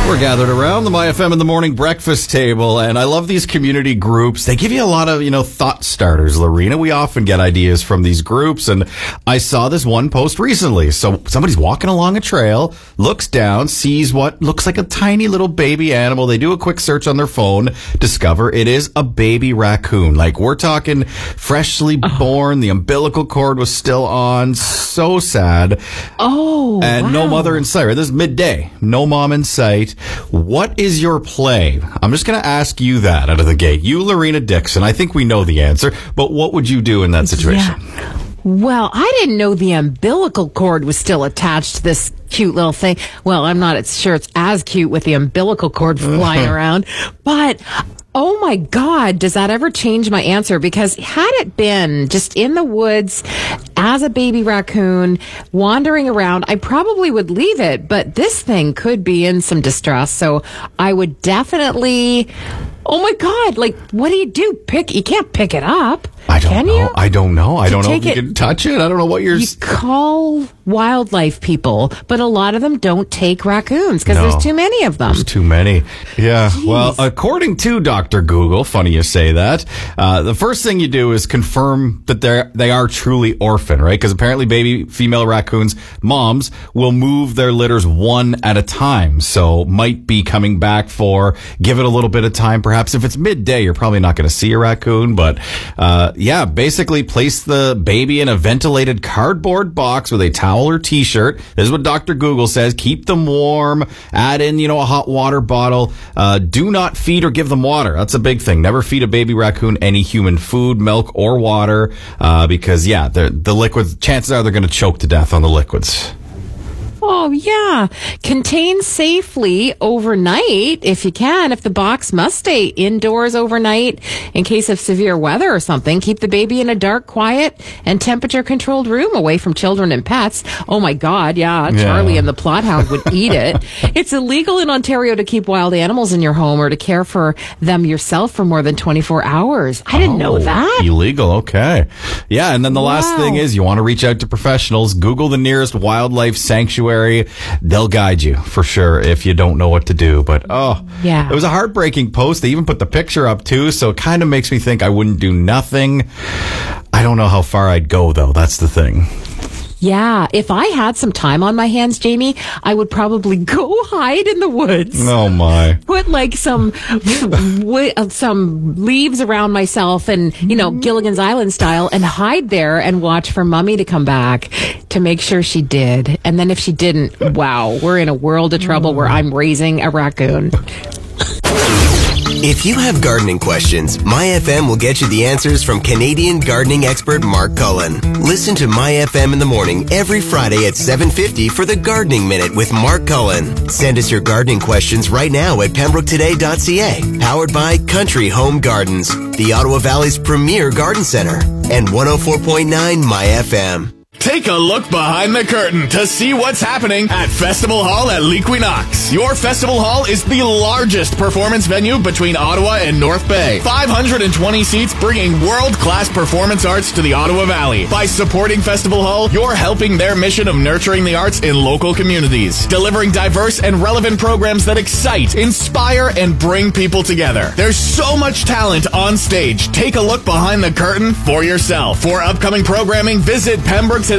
We're gathered around the MyFM in the morning breakfast table, and I love these community groups. They give you a lot of, thought starters, Lorena. We often get ideas from these groups, and I saw this one post recently. So somebody's walking along a trail, looks down, sees what looks like a tiny little baby animal. They do a quick search on their phone, discover it is a baby raccoon. Like, we're talking freshly born. The umbilical cord was still on. So sad. Oh, and wow. No mother in sight. Right? This is midday. No mom in sight. What is your play? I'm just going to ask you that out of the gate. You, Lorena Dixon, I think we know the answer, but what would you do in that situation? Yeah. Well, I didn't know the umbilical cord was still attached to this cute little thing. Well, I'm not sure it's as cute with the umbilical cord flying around, but oh my God, does that ever change my answer? Because had it been just in the woods as a baby raccoon wandering around, I probably would leave it, but this thing could be in some distress. So I would definitely, oh my God, like, what do? You can't pick it up. I don't Can know. you? I don't know. I don't know if you can touch it. I don't know what You call wildlife people, but a lot of them don't take raccoons because there's too many of them. There's too many. Yeah. Jeez. Well, according to Dr. Google, funny you say that, the first thing you do is confirm that they are truly orphan, right? Because apparently baby female raccoons, moms, will move their litters one at a time. So might be coming back give it a little bit of time. Perhaps if it's midday, you're probably not going to see a raccoon, but basically place the baby in a ventilated cardboard box with a towel or t-shirt. This is what Dr. Google says. Keep them warm. Add in, a hot water bottle. Do not feed or give them water. That's a big thing. Never feed a baby raccoon any human food, milk, or water, because, the liquids, chances are they're going to choke to death on the liquids. Oh, yeah. Contain safely overnight if you can. If the box must stay indoors overnight in case of severe weather or something, keep the baby in a dark, quiet, and temperature-controlled room away from children and pets. Oh, my God, yeah. Charlie and the Plothound would eat it. It's illegal in Ontario to keep wild animals in your home or to care for them yourself for more than 24 hours. I didn't know that. Illegal, okay. Yeah, and then the last thing is you want to reach out to professionals. Google the nearest wildlife sanctuary. They'll guide you for sure if you don't know what to do. But it was a heartbreaking post. They even put the picture up too, so it kind of makes me think I wouldn't do nothing. I don't know how far I'd go though. That's the thing. Yeah, if I had some time on my hands, Jamie, I would probably go hide in the woods. Oh my! Put like some leaves around myself and Gilligan's Island style, and hide there and watch for Mummy to come back to make sure she did. And then if she didn't, wow, we're in a world of trouble where I'm raising a raccoon. If you have gardening questions, MyFM will get you the answers from Canadian gardening expert Mark Cullen. Listen to MyFM in the morning every Friday at 7:50 for the Gardening Minute with Mark Cullen. Send us your gardening questions right now at pembrooketoday.ca. Powered by Country Home Gardens, the Ottawa Valley's premier garden center, and 104.9 MyFM. Take a look behind the curtain to see what's happening at Festival Hall at Lequinox. Your Festival Hall is the largest performance venue between Ottawa and North Bay. 520 seats bringing world-class performance arts to the Ottawa Valley. By supporting Festival Hall, you're helping their mission of nurturing the arts in local communities, delivering diverse and relevant programs that excite, inspire, and bring people together. There's so much talent on stage. Take a look behind the curtain for yourself. For upcoming programming, visit pembrooketoday.ca.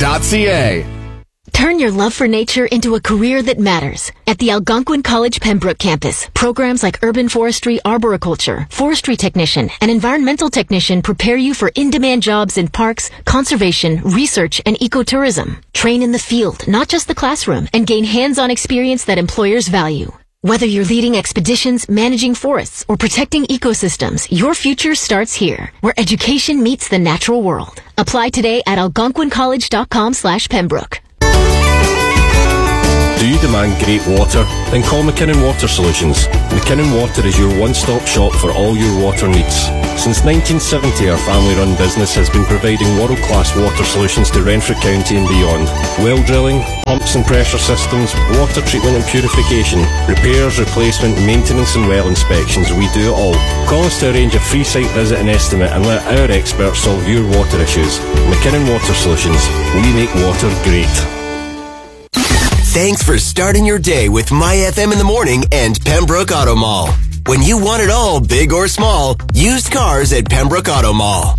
Turn your love for nature into a career that matters. At the Algonquin College Pembroke campus, programs like urban forestry, arboriculture, forestry technician, and environmental technician prepare you for in-demand jobs in parks, conservation, research, and ecotourism. Train in the field, not just the classroom, and gain hands-on experience that employers value. Whether you're leading expeditions, managing forests, or protecting ecosystems, your future starts here, where education meets the natural world. Apply today at algonquincollege.com/Pembroke. Do you demand great water? Then call McKinnon Water Solutions. McKinnon Water is your one-stop shop for all your water needs. Since 1970, our family-run business has been providing world-class water solutions to Renfrew County and beyond. Well drilling, pumps and pressure systems, water treatment and purification, repairs, replacement, maintenance and well inspections, we do it all. Call us to arrange a free site visit and estimate and let our experts solve your water issues. McKinnon Water Solutions. We make water great. Thanks for starting your day with My FM in the morning and Pembroke Auto Mall. When you want it all, big or small, used cars at Pembroke Auto Mall.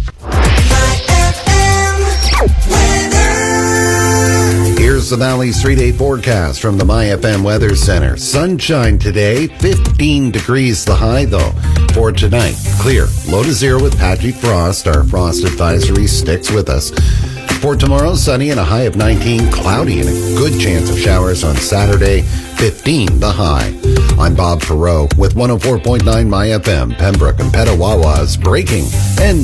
Here's the Valley's 3-day forecast from the My FM Weather Center. Sunshine today, 15 degrees the high though. For tonight, clear, low to 0 with patchy frost. Our frost advisory sticks with us. For tomorrow, sunny and a high of 19, cloudy and a good chance of showers on Saturday, 15 the high. I'm Bob Perot with 104.9 My FM, Pembroke and Petawawa's breaking and